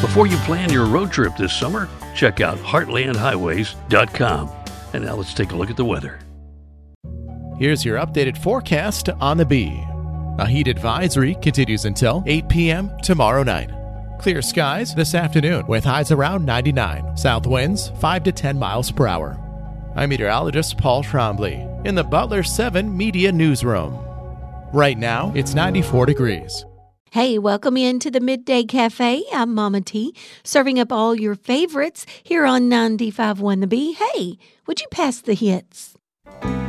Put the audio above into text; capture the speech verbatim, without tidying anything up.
Before you plan your road trip this summer, check out heartland highways dot com. And now let's take a look at the weather. Here's your updated forecast on the Bee. A heat advisory continues until eight p.m. tomorrow night. Clear skies this afternoon with highs around ninety-nine. South winds five to ten miles per hour. I'm meteorologist Paul Trombley in the Butler seven Media Newsroom. Right now, it's ninety-four degrees. Hey, welcome into the Midday Cafe. I'm Mama T, serving up all your favorites here on ninety-five point one The Bee. Hey, would you pass the hits?